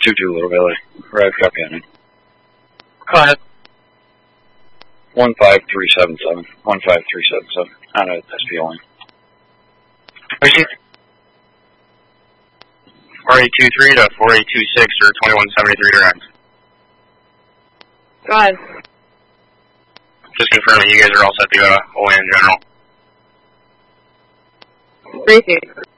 2-2 Little Valley. Right, copy on it. Go ahead. 15377. 15377. On a SP only. Proceed. 4823 to 4826 or 2173 direct. Go ahead. Just confirming you guys are all set to go to OAN General. Briefing.